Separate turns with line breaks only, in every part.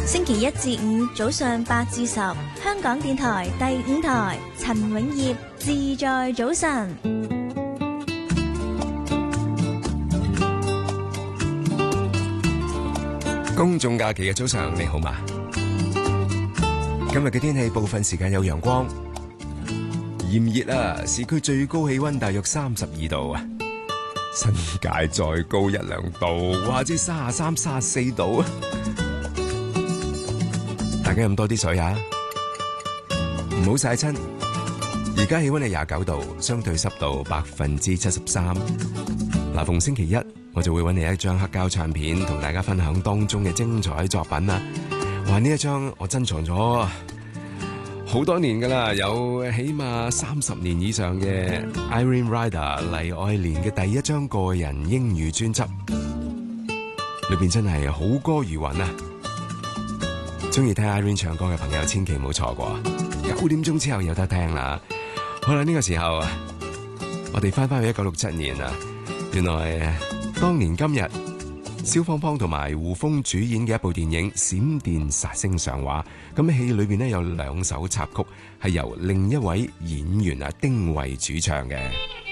星期一至五早上8至10，香港電台第5台，陳永業自在早晨。
公眾假期嘅早上，你好嗎？今日嘅天氣部分時間有陽光，炎熱啊！市區最高氣溫大約32度啊，新界再高1、2度，或者33、34度啊！大家飲多啲水啊，唔好曬親。而家氣溫係29度，相對濕度73%。嗱，逢星期一我就會揾你一張黑膠唱片，同大家分享當中嘅精彩作品啊！哇，呢一張我珍藏咗好多年噶啦，有起碼30年以上嘅 Irene Rider 黎愛蓮嘅第一張個人英語專輯，裏邊真係好歌如雲啊！中意聽 Irene 唱歌嘅朋友千祈唔好錯過，9點鐘之後有得聽啦。好啦，呢個時候我哋翻去1967年啊，原來當年今日蕭芳芳同埋胡楓主演嘅一部電影《閃電殺星》上畫，咁戲裏邊有2首插曲係由另一位演員丁慧主唱嘅，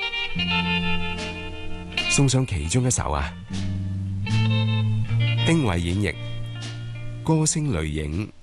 送上其中一首啊，丁慧演繹歌聲淚影